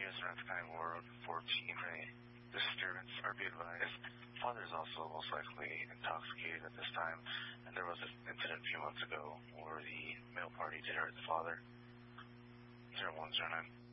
U.S. North Carolina Road 14, right? Disturbance, or be advised. Father is also most likely intoxicated at this time, and there was an incident a few months ago where the male party did hurt the father. 0109.